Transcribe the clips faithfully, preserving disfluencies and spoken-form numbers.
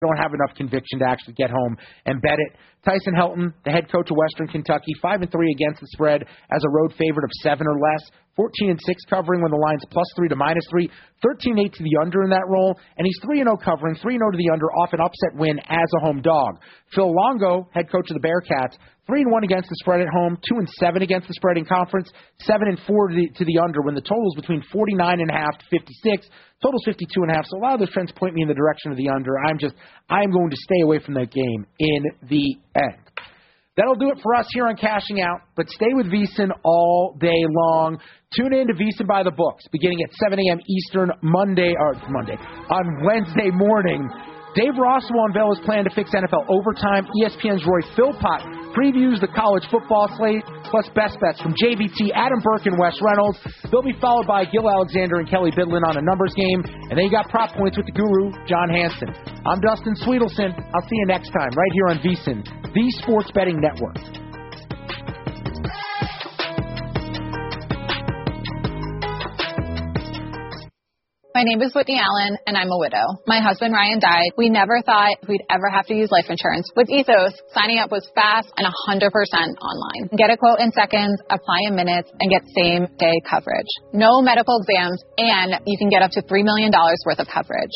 don't have enough conviction to actually get home and bet it. Tyson Helton, the head coach of Western Kentucky, five and three against the spread as a road favorite of seven or less, fourteen and six covering when the line's plus three to minus three, thirteen eight to the under in that role, and he's three and oh covering, three and oh to the under off an upset win as a home dog. Phil Longo, head coach of the Bearcats, three and one against the spread at home, two and seven against the spread in conference, seven and four to the, to the under when the total's between forty-nine and a half to fifty-six. Total's fifty-two and a half. So a lot of those trends point me in the direction of the under. I'm just, I'm going to stay away from that game in the end. That'll do it for us here on Cashing Out, but stay with VSiN all day long. Tune in to VSiN by the Books beginning at seven a.m. Eastern Monday, or Monday, on Wednesday morning. Dave Ross will unveil his plan to fix N F L overtime. E S P N's Roy Philpott previews the college football slate, plus best bets from J V T, Adam Burke, and Wes Reynolds. They'll be followed by Gil Alexander and Kelly Bidlin on a numbers game. And then you got prop points with the guru, John Hansen. I'm Dustin Sweetelson. I'll see you next time right here on VSiN, the Sports Betting Network. My name is Whitney Allen, and I'm a widow. My husband, Ryan, died. We never thought we'd ever have to use life insurance. With Ethos, signing up was fast and one hundred percent online. Get a quote in seconds, apply in minutes, and get same-day coverage. No medical exams, and you can get up to three million dollars worth of coverage.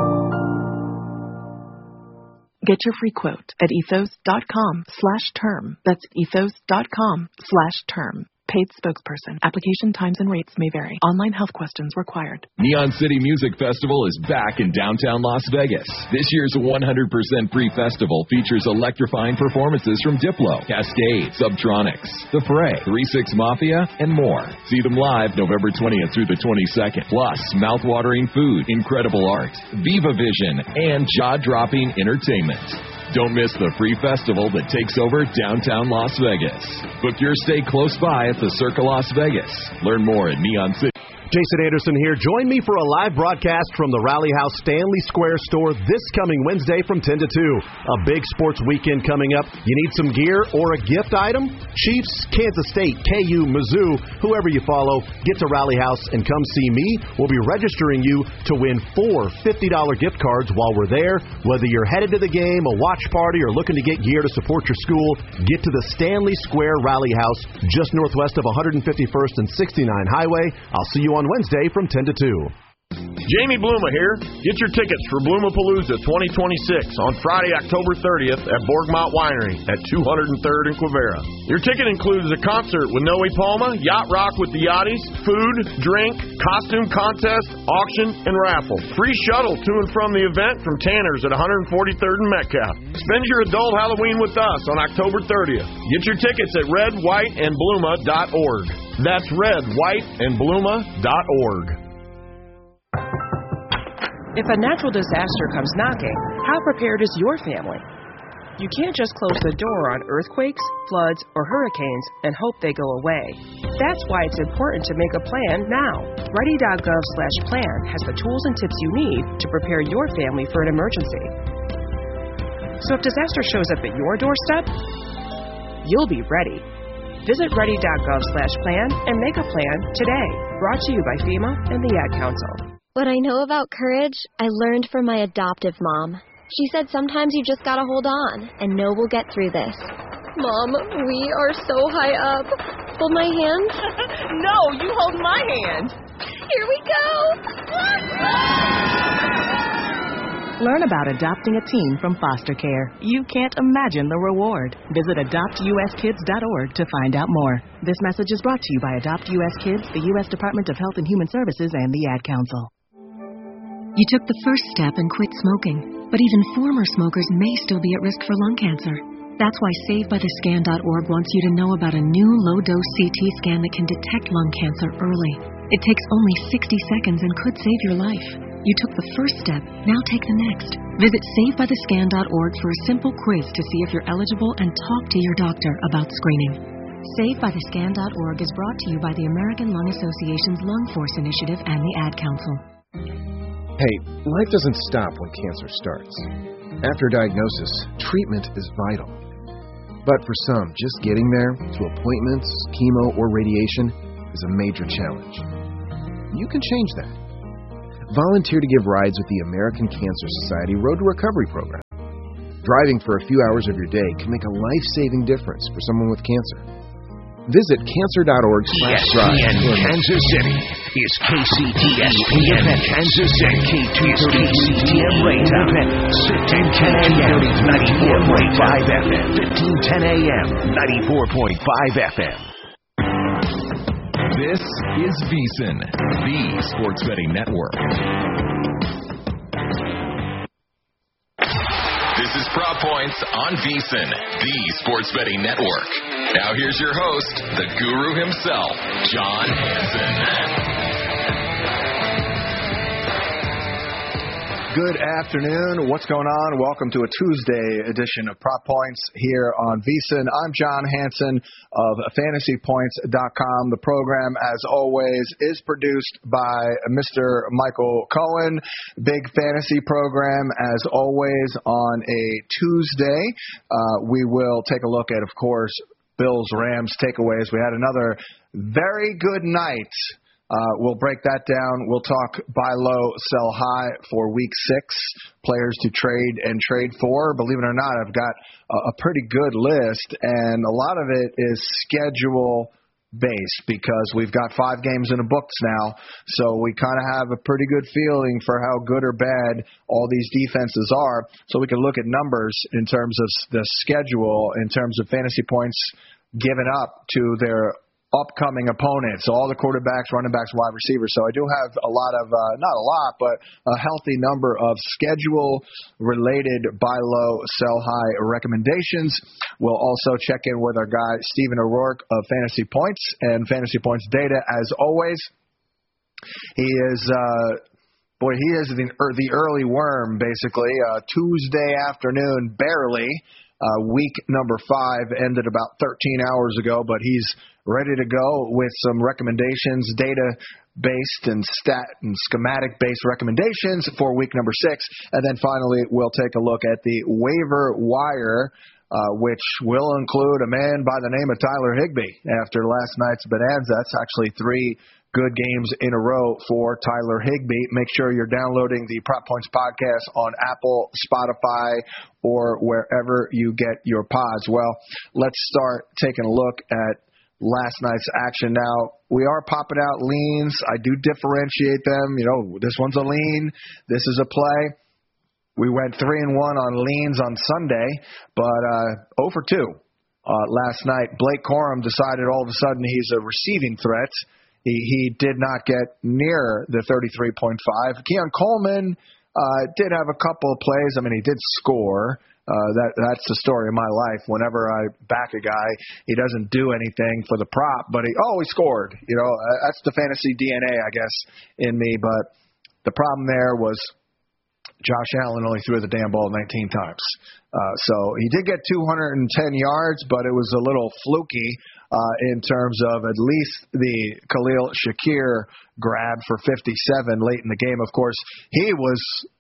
Get your free quote at ethos.com slash term. That's ethos.com slash term. Paid spokesperson. Application times and rates may vary. Online health questions required. Neon City Music Festival is back in downtown Las Vegas. This year's one hundred percent free festival features electrifying performances from Diplo, Cascade, Subtronics, The Fray, three six Mafia, and more. See them live November twentieth through the twenty-second. Plus, mouth-watering food, incredible art, Viva Vision, and jaw-dropping entertainment. Don't miss the free festival that takes over downtown Las Vegas. Book your stay close by at the Circa Las Vegas. Learn more at Neon City. Jason Anderson here. Join me for a live broadcast from the Rally House Stanley Square store this coming Wednesday from ten to two. A big sports weekend coming up. You need some gear or a gift item? Chiefs, Kansas State, K U, Mizzou, whoever you follow, get to Rally House and come see me. We'll be registering you to win four fifty dollars gift cards while we're there. Whether you're headed to the game, a watch party, or looking to get gear to support your school, get to the Stanley Square Rally House just northwest of one fifty-first and sixty-nine Highway. I'll see you on Wednesday from ten to two. Jamie Bluma here. Get your tickets for Blumapalooza twenty twenty-six on Friday, October thirtieth at Borgmont Winery at two hundred third and Quivira. Your ticket includes a concert with Noe Palma, Yacht Rock with the Yachties, food, drink, costume contest, auction, and raffle. Free shuttle to and from the event from Tanner's at one forty-third and Metcalf. Spend your adult Halloween with us on October thirtieth. Get your tickets at red white and bluma dot org. That's red white and bluma dot org. If a natural disaster comes knocking, how prepared is your family? You can't just close the door on earthquakes, floods, or hurricanes and hope they go away. That's why it's important to make a plan now. Ready.gov slash plan has the tools and tips you need to prepare your family for an emergency. So if disaster shows up at your doorstep, you'll be ready. Visit ready.gov slash plan and make a plan today. Brought to you by FEMA and the Ad Council. What I know about courage, I learned from my adoptive mom. She said sometimes you just gotta hold on and know we'll get through this. Mom, we are so high up. Hold my hand. No, you hold my hand. Here we go. Learn about adopting a teen from foster care. You can't imagine the reward. Visit adopt u s kids dot org to find out more. This message is brought to you by Adopt U S Kids, the U S Department of Health and Human Services, and the Ad Council. You took the first step and quit smoking, but even former smokers may still be at risk for lung cancer. That's why save by the scan dot org wants you to know about a new low-dose C T scan that can detect lung cancer early. It takes only sixty seconds and could save your life. You took the first step, now take the next. Visit save by the scan dot org for a simple quiz to see if you're eligible and talk to your doctor about screening. save by the scan dot org is brought to you by the American Lung Association's Lung Force Initiative and the Ad Council. Hey, life doesn't stop when cancer starts. After diagnosis, treatment is vital. But for some, just getting there, to appointments, chemo, or radiation, is a major challenge. You can change that. volunteer to give rides with the American Cancer Society Road to Recovery program. Driving for a few hours of your day can make a life-saving difference for someone with cancer. Visit cancer.org slash drive. E S P N Kansas City is K C T S P N Kansas City. K two thirty C T M Raytown. fifteen ten A M ninety-four point five F M. fifteen ten A M ninety-four point five F M. This is VSiN, the Sports Betting Network. This is Prop Points on VSiN, the Sports Betting Network. Now here's your host, the guru himself, John Hansen. Good afternoon. What's going on? Welcome to a Tuesday edition of Prop Points here on VSiN. I'm John Hansen of fantasy points dot com. The program, as always, is produced by Mister Michael Cohen. Big fantasy program, as always, on a Tuesday. Uh, we will take a look at, of course, Bills-Rams takeaways. We had another very good night. Uh, we'll break that down. We'll talk buy low, sell high for week six, players to trade and trade for. Believe it or not, I've got a, a pretty good list, and a lot of it is schedule-based because we've got five games in the books now, so we kind of have a pretty good feeling for how good or bad all these defenses are, so we can look at numbers in terms of the schedule, in terms of fantasy points given up to their upcoming opponents, all the quarterbacks, running backs, wide receivers. So I do have a lot of, uh, not a lot, but a healthy number of schedule-related buy low, sell high recommendations. We'll also check in with our guy, Stephen O'Rourke of Fantasy Points and Fantasy Points Data, as always. He is, uh, boy, he is the, the early worm, basically. Uh, Tuesday afternoon, barely. Uh, week number five ended about thirteen hours ago, but he's ready to go with some recommendations, data-based and stat and schematic-based recommendations for week number six. And then finally, we'll take a look at the waiver wire, uh, which will include a man by the name of Tyler Higbee after last night's bonanza. That's actually three good games in a row for Tyler Higbee. Make sure you're downloading the Prop Points podcast on Apple, Spotify, or wherever you get your pods. Well, let's start taking a look at last night's action. Now, we are popping out leans. I do differentiate them. You know, this one's a lean. This is a play. We went three and one on leans on Sunday, but uh, zero for two uh, last night. Blake Corum decided all of a sudden he's a receiving threat. He, he did not get near the thirty-three point five. Keon Coleman uh, did have a couple of plays. I mean, he did score. Uh, that that's the story of my life. Whenever I back a guy, he doesn't do anything for the prop, but he oh he scored. You know, that's the fantasy D N A, I guess, in me. But the problem there was Josh Allen only threw the damn ball nineteen times. Uh, so he did get two hundred ten yards, but it was a little fluky uh, in terms of at least the Khalil Shakir grab for fifty-seven late in the game. Of course, he was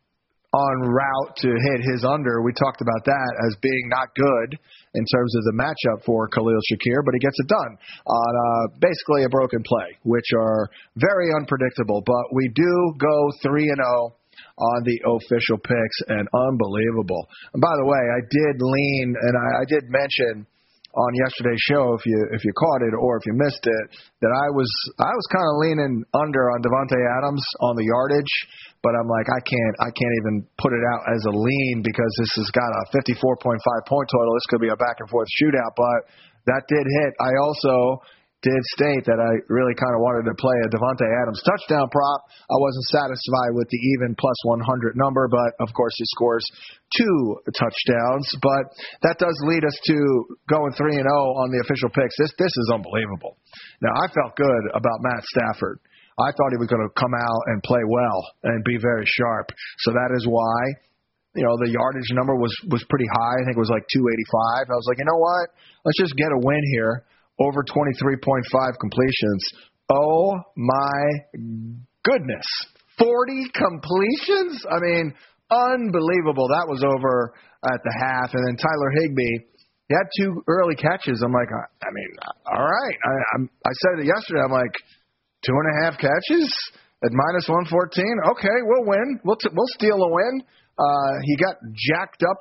en route to hit his under. We talked about that as being not good in terms of the matchup for Khalil Shakir, but he gets it done on uh, basically a broken play, which are very unpredictable. But we do go three and oh on the official picks, and unbelievable. And by the way, I did lean, and I, I did mention on yesterday's show, if you if you caught it or if you missed it, that I was I was kind of leaning under on Devontae Adams on the yardage, but I'm like I can't I can't even put it out as a lean because this has got a fifty-four point five point total. This could be a back and forth shootout, but that did hit. I also did state that I really kind of wanted to play a Devontae Adams touchdown prop. I wasn't satisfied with the even plus one hundred number, but of course he scores two touchdowns. But that does lead us to going three and oh on the official picks. This this is unbelievable. Now, I felt good about Matt Stafford. I thought he was going to come out and play well and be very sharp. So that is why, you know, the yardage number was, was pretty high. I think it was like two eighty-five. I was like, you know what? Let's just get a win here. Over twenty-three point five completions. Oh, my goodness. forty completions? I mean, unbelievable. That was over at the half. And then Tyler Higbee, he had two early catches. I'm like, I mean, all right. I, I'm, I said it yesterday. I'm like, two and a half catches? At minus one fourteen, okay, we'll win. We'll t- we'll steal a win. Uh, he got jacked up